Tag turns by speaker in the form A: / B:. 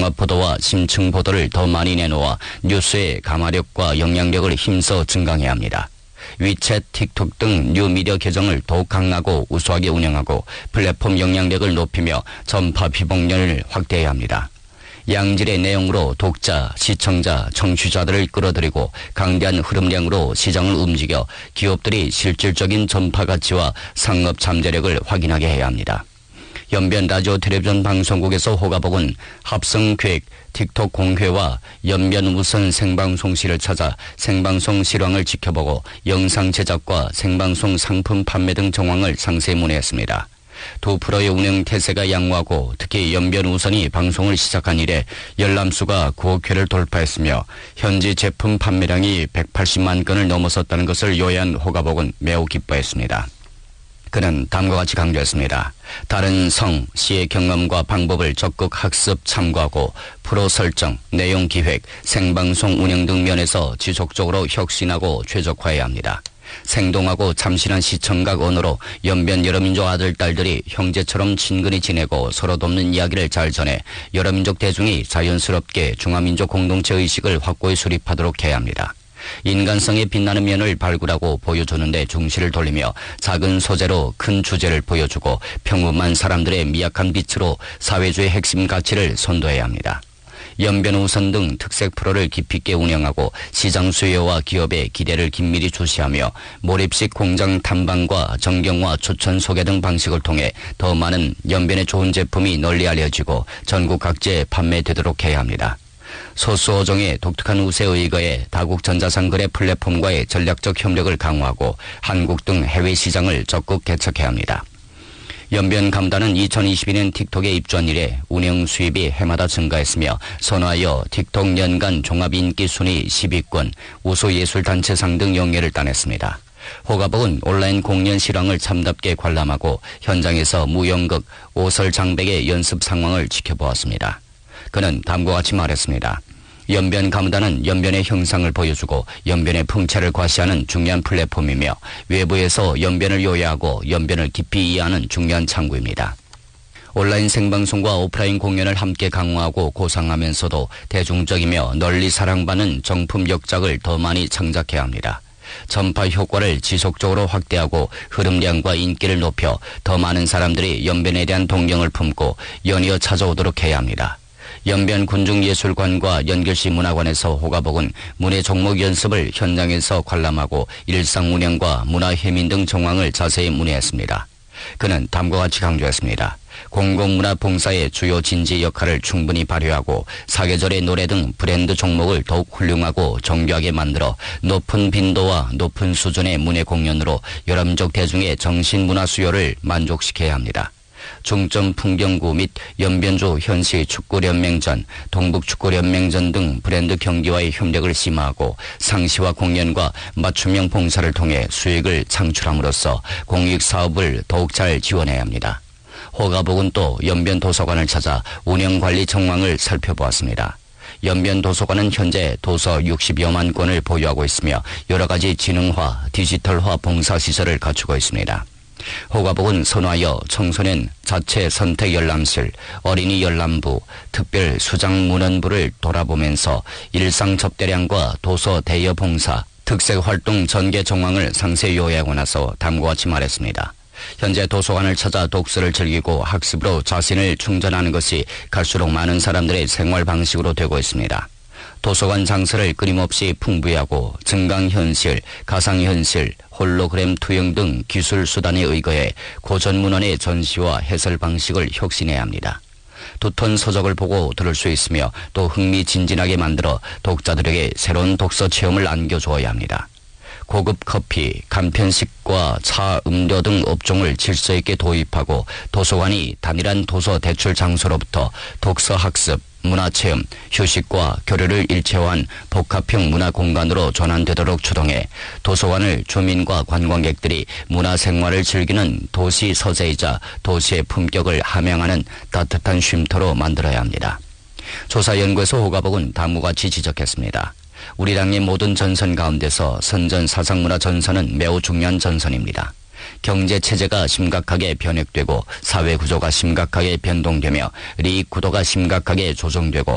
A: 종합 보도와 심층 보도를 더 많이 내놓아 뉴스의 감화력과 영향력을 힘써 증강해야 합니다. 위챗, 틱톡 등 뉴미디어 계정을 더욱 강하고 우수하게 운영하고 플랫폼 영향력을 높이며 전파 비봉련을 확대해야 합니다. 양질의 내용으로 독자, 시청자, 청취자들을 끌어들이고 강대한 흐름량으로 시장을 움직여 기업들이 실질적인 전파 가치와 상업 잠재력을 확인하게 해야 합니다. 연변 라디오 텔레비전 방송국에서 호가복은 합성기획 틱톡 공회와 연변 우선 생방송실을 찾아 생방송 실황을 지켜보고 영상 제작과 생방송 상품 판매 등 정황을 상세히 문의했습니다. 두 프로의 운영 태세가 양호하고 특히 연변 우선이 방송을 시작한 이래 열람수가 9억 회를 돌파했으며 현지 제품 판매량이 180만 건을 넘어섰다는 것을 요해한 호가복은 매우 기뻐했습니다. 그는 다음과 같이 강조했습니다. 다른 성, 시의 경험과 방법을 적극 학습 참고하고 프로 설정, 내용 기획, 생방송 운영 등 면에서 지속적으로 혁신하고 최적화해야 합니다. 생동하고 참신한 시청각 언어로 연변 여러민족 아들, 딸들이 형제처럼 친근히 지내고 서로 돕는 이야기를 잘 전해 여러민족 대중이 자연스럽게 중화민족 공동체 의식을 확고히 수립하도록 해야 합니다. 인간성의 빛나는 면을 발굴하고 보여주는 데 중시를 돌리며 작은 소재로 큰 주제를 보여주고 평범한 사람들의 미약한 빛으로 사회주의 핵심 가치를 선도해야 합니다. 연변 우선 등 특색 프로를 깊이 있게 운영하고 시장 수요와 기업의 기대를 긴밀히 주시하며 몰입식 공장 탐방과 정경화 추천 소개 등 방식을 통해 더 많은 연변의 좋은 제품이 널리 알려지고 전국 각지에 판매되도록 해야 합니다. 소수어종의 독특한 우세에 의거해 다국 전자상거래 플랫폼과의 전략적 협력을 강화하고 한국 등 해외 시장을 적극 개척해야 합니다. 연변 감단은 2022년 틱톡에 입주한 이래 운영 수입이 해마다 증가했으며 선화하여 틱톡 연간 종합인기 순위 10위권, 우수예술단체상 등 영예를 따냈습니다. 호가복은 온라인 공연 실황을 참답게 관람하고 현장에서 무연극, 오설 장백의 연습 상황을 지켜보았습니다. 그는 다음과 같이 말했습니다. 연변 가무단은 연변의 형상을 보여주고 연변의 풍채를 과시하는 중요한 플랫폼이며 외부에서 연변을 요해하고 연변을 깊이 이해하는 중요한 창구입니다. 온라인 생방송과 오프라인 공연을 함께 강화하고 고상하면서도 대중적이며 널리 사랑받는 정품 역작을 더 많이 창작해야 합니다. 전파 효과를 지속적으로 확대하고 흐름량과 인기를 높여 더 많은 사람들이 연변에 대한 동경을 품고 연이어 찾아오도록 해야 합니다. 연변 군중예술관과 연결시 문화관에서 호가복은 문예 종목 연습을 현장에서 관람하고 일상 운영과 문화 해민 등 정황을 자세히 문의했습니다. 그는 다음과 같이 강조했습니다. 공공문화 봉사의 주요 진지 역할을 충분히 발휘하고 사계절의 노래 등 브랜드 종목을 더욱 훌륭하고 정교하게 만들어 높은 빈도와 높은 수준의 문예 공연으로 여러민족 대중의 정신문화 수요를 만족시켜야 합니다. 중점 풍경구 및 연변주 현시 축구연맹전, 동북축구연맹전 등 브랜드 경기와의 협력을 심화하고 상시와 공연과 맞춤형 봉사를 통해 수익을 창출함으로써 공익사업을 더욱 잘 지원해야 합니다. 호가복은 또 연변 도서관을 찾아 운영관리 정황을 살펴보았습니다. 연변 도서관은 현재 도서 60여만 권을 보유하고 있으며 여러 가지 지능화, 디지털화 봉사시설을 갖추고 있습니다. 호가복은 선화하여 청소년 자체 선택 열람실, 어린이 열람부, 특별 수장 문헌부를 돌아보면서 일상 접대량과 도서 대여 봉사, 특색 활동 전개 정황을 상세히 요약하고 나서 다음과 같이 말했습니다. 현재 도서관을 찾아 독서를 즐기고 학습으로 자신을 충전하는 것이 갈수록 많은 사람들의 생활 방식으로 되고 있습니다. 도서관 장소를 끊임없이 풍부하고 증강현실, 가상현실, 홀로그램 투영 등 기술 수단에 의거해 고전 문헌의 전시와 해설 방식을 혁신해야 합니다. 두턴 서적을 보고 들을 수 있으며 또 흥미진진하게 만들어 독자들에게 새로운 독서 체험을 안겨주어야 합니다. 고급 커피, 간편식과 차, 음료 등 업종을 질서 있게 도입하고 도서관이 단일한 도서 대출 장소로부터 독서 학습, 문화체험, 휴식과 교류를 일체화한 복합형 문화공간으로 전환되도록 추동해 도서관을 주민과 관광객들이 문화생활을 즐기는 도시 서재이자 도시의 품격을 함양하는 따뜻한 쉼터로 만들어야 합니다. 조사연구소 호가복은 다음과 같이 지적했습니다. 우리 당의 모든 전선 가운데서 선전 사상문화 전선은 매우 중요한 전선입니다. 경제체제가 심각하게 변혁되고 사회구조가 심각하게 변동되며 이익구도가 심각하게 조정되고